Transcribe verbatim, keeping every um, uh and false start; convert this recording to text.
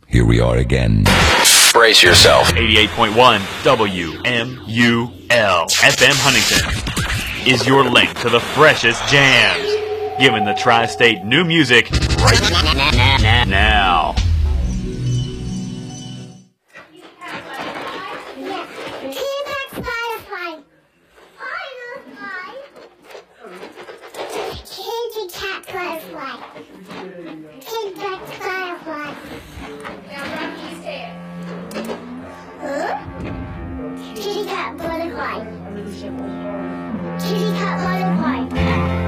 Here we are again. Brace yourself. eighty-eight point one W M U L F M Huntington is your link to the freshest jams, giving the tri-state new music right now.